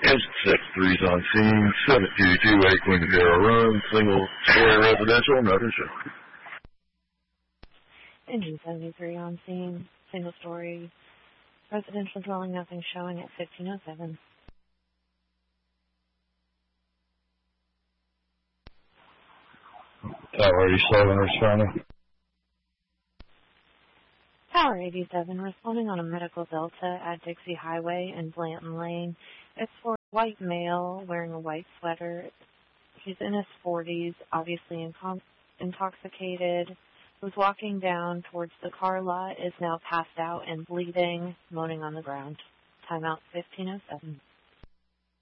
Engine 73's on scene, 7228 Quinceañera Run, single story residential, nothing showing. Engine 73 on scene, single story residential dwelling, nothing showing at 1507. Tower 87 responding. Tower 87 responding on a medical delta at Dixie Highway and Blanton Lane. It's for a white male wearing a white sweater. He's in his 40s, obviously intoxicated. Was walking down towards the car lot, is now passed out and bleeding, moaning on the ground. Timeout 1507.